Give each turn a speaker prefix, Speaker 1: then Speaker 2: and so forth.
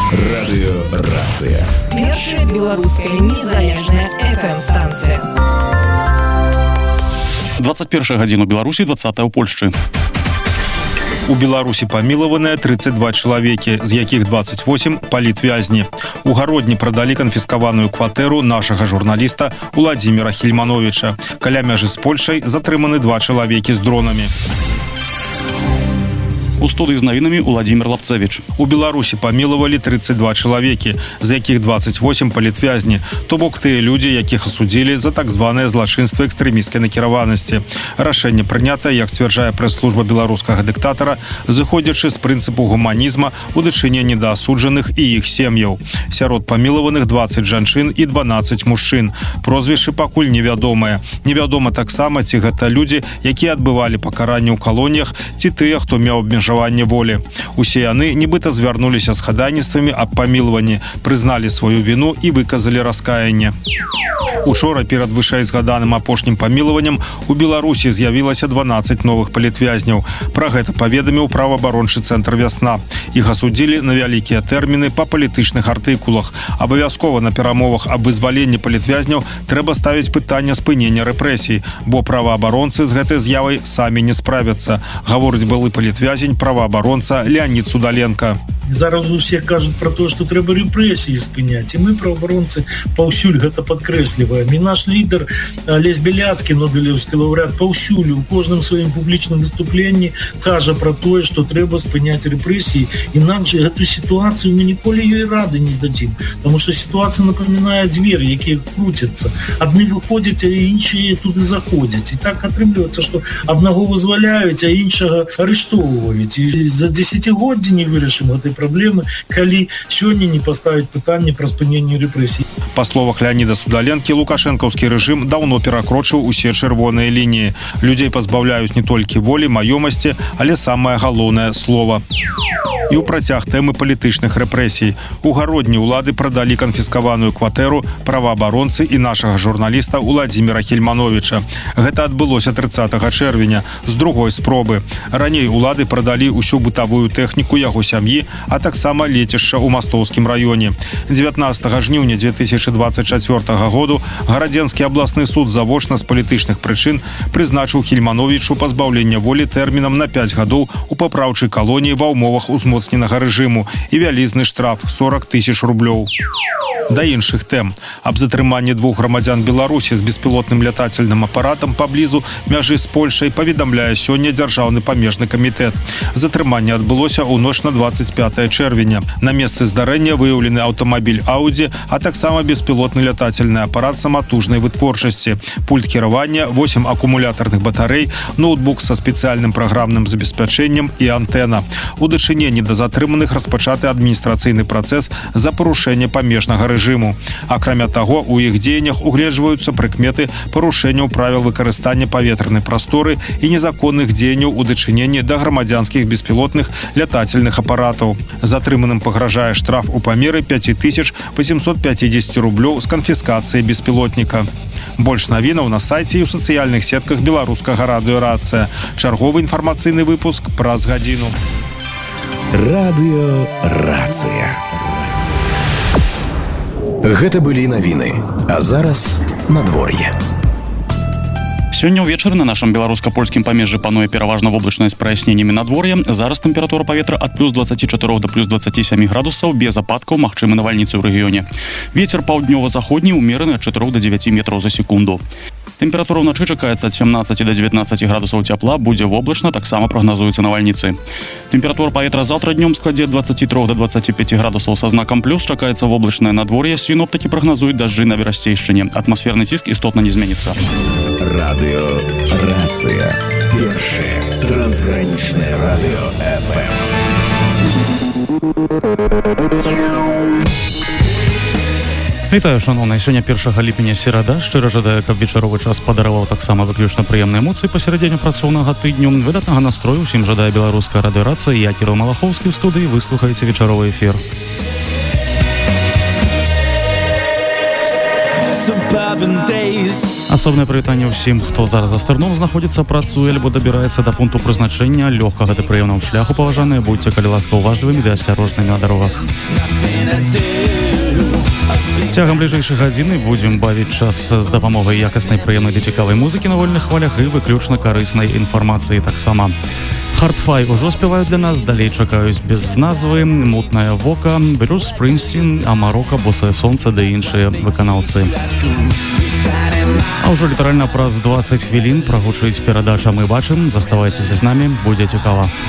Speaker 1: Радыёрацыя.
Speaker 2: Першая беларуская незалежная FM-станцыя.
Speaker 3: 21 гадзіну Беларусі, 20 ў Польшчы.
Speaker 4: У Беларусі памілаваныя 32 чалавекі, з якіх 28 палітвязні. У Гародні прадалі канфіскаваную кватэру нашага журналіста Уладзіміра Хільмановіча. Каля мяжы з Польшай затрыманы 2 чалавекі з дронамі.
Speaker 3: У студыі з навінамі Уладзімір Лапцевіч.
Speaker 4: У Беларусі памілавалі 32 чалавекі, з якіх 28 палітвязні, то бок тыя людзі, якіх асудзілі за так званае злачынства экстрэмісцкай накіраванасці. Рашэнне прынятае, як сцвярджае прэс-служба беларускага дыктатара, зыходзячы з прынцыпу гуманізма у дачыненні да асуджаных і іх сем'яў. Сярод памілаваных 20 жанчын і 12 мужчын. Прозвішчы пакуль невядомыя. Невядома таксама, ці гэта людзі, якія адбывалі пакаранне ў калоніях, ці тыя, хто меў абмежаванне волі. Усе яны нібыта звярнуліся з хадайніцтвамі аб памілаванні, прызналі сваю віну і выказалі раскаянне. Учора перад вышэйзгаданым апошнім памілаваннем у Беларусі з'явілася 12 новых палітвязняў. Пра гэта паведаміў праваабарончы цэнтр «Вясна». Іх асудзілі на вялікія тэрміны па палітычных артыкулах. Абавязкова на перамовах аб вызваленні палітвязняў трэба ставіць пытанне спынення рэпрэсій, бо праваабаронцы з гэтай з'явай самі не справяцца, гаворыць былы палітвязень праваабаронца Леонид Судаленко.
Speaker 5: Зараз усе кажуць про то, што трэба рэпрэсіі спыняць, і мы, праваабаронцы, паўсюль гэта падкрэсліваем. І наш лідар Алесь Беляцкі, нобелеўскі лаўрэат, паўсюль у кожным сваім публічным выступленні кажа про тое, што трэба спыняць рэпрэсіі, інакш гэту сітуацыю мы ніколі ёй рады не дадзім, тому што сітуацыя напамінае дзверы, якія круцяцца. Адны выходзяць, а іншыя туды заходзяць. І так атрымліваецца, што аднаго вызваляюць, а іншага арыштоўваюць. І за дзесяцігоддзі не вырашым гэтай праблемы, калі сёння не паставіць пытанне пра спыненне рэпрэсій.
Speaker 4: Па словах Леоніда Судаленкі, лукашэнкаўскі рэжым даўно перакрочыў усе чырвоныя лініі. Людзей пазбаўляюць не толькі волі, маёмасці, але самае галоўнае слова. І ў працяг тэмы палітычных рэпрэсій. У Гародні ўлады прадалі канфіскаваную кватэру праваабаронцы і нашага журналіста Уладзіміра Хільмановіча. Гэта адбылося 30 чэрвеня з другой спробы. Раней улады прадалі ўсю бытавую тэхніку яго сям'і, а таксама лецішча ў Мастоўскім раёне. 19 жніўня 2024 году Гарадзенскі абласны суд завочна з палітычных прычын прызначыў Хільмановічу пазбаўлення волі тэрмінам на 5 гадоў у папраўчай калоніі ва ўмовах узмоцненага рэжыму і вялізны штраф 40 000 рублёў. Да іншых тэм. Аб затрыманні 2 грамадзян Беларусі з беспілотным лятательным апаратам паблізу мяжы з Польшай паведамляе сёння Дзяржаўны памежны камітэт. Затрыманне адбылося ў ноч на 25 чэрвеня. На месцы здарэння выяўлены аўтамабіль Audi, а таксама беспілотны лятательны апарат саматужнай вытворчасці, пульт кіравання, 8 акумулятарных батарэй, ноутбук са спецыяльным праграмным забеспячэннем і антэна. У дачыненні да затрыманых распачаты адміністрацыйны працэс за парушэнне памежнага рэжыму. Акрамя таго, у іх дзеяннях угледжваюцца прыкметы парушэнняў правіл выкарыстання паветранай прасторы і незаконных дзеянняў у дачыненні да грамадзянскіх беспілотных лятательных апаратаў. Затрыманым пагражае штраф у памеры 5850 рублёў з канфіскацыяй беспілотніка. Больш навінаў на сайце і ў сацыяльных сетках беларускага радыёрацыя. Чарговы інфармацыйны выпуск праз гадзіну.
Speaker 1: Радыёрацыя. Гэта былі навіны, а зараз надвор'е.
Speaker 3: Сёння ўвечары на нашым беларуска-польскім памежжы пануе пераважна воблачнае з праясненнямі надвор'я. Зараз тэмпература паветра ад плюс 24 до плюс 27 градусаў, без ападкаў, магчымы навальніцы ў рэгіёне. Вецер паўднёва-заходні ўмераны ад 4 до 9 метраў за секунду. Тэмпература ўначы чакаецца ад 17 до 19 градусаў цяпла, будзе воблачна, таксама прагназуюцца навальніцы. Тэмпература паветра заўтра днём складзе ад 23 до 25 градусаў са знакам плюс, чакаецца воблачнае надвор'е, сіноптыкі прагназуюць дажджы на Берасцейшчыне. Атмасферны ціск істотна не зменіцца.
Speaker 1: Радыёрацыя. Першае трансгранічнае радыё FM.
Speaker 3: Вітаю, шановныя, сёння 1 ліпеня серада. Шчыра жадаю, каб вечаровы час падараваў таксама выключна прыемныя эмоцыі пасярэдзіне працоўнага тыдню. Выдатнага настрою ўсім жадае беларуская радыёрацыя. Я Кірыл Малахоўскі ў студыі, вы слухаеце вечаровы эфір.
Speaker 6: Suburban days
Speaker 3: Асобнае прывітанне ўсім, хто зараз за стырном знаходзіцца, працуе альбо дабіраецца да пункту прызначэння. Лёгкага ды прыемнага шляху, паважаныя, будьце калі ласка уважлівымі ды асцярожнымі на дарогах. Цягам бліжэйшай гадзіны будзем бавіць час з дапамогай якаснай, прыемнай ды цікавай музыкі на вольных хвалях і выключна карыснай інфармацыі таксама. Хардфай ужо спяваюць для нас, далей чакаюць без назвы, мутнае вока, Брюс Спрынгстін, Амарока, Босае сонца ды іншыя выканаўцы. А ўжо літаральна праз 20 хвілін прагучыць перадача «Мы бачым». Заставайцеся з намі, будзе цікава.